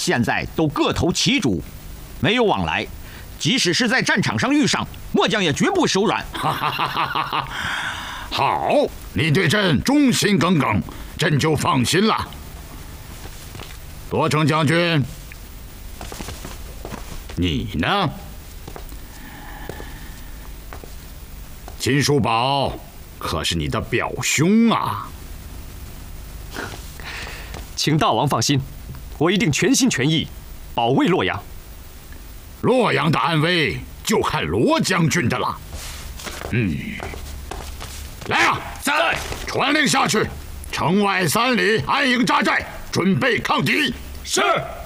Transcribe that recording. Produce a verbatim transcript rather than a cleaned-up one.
现在都各投其主，没有往来。即使是在战场上遇上，末将也绝不手软。 哈哈哈哈哈哈！好，你对朕忠心耿耿，朕就放心了。罗成将军，你呢？金叔宝可是你的表兄啊！ 请大王放心，我一定全心全意保卫洛阳。 洛阳的安危就看罗将军的了。嗯，来啊！ 在， 传令下去，城外三里安营扎寨，准备抗敌。 是。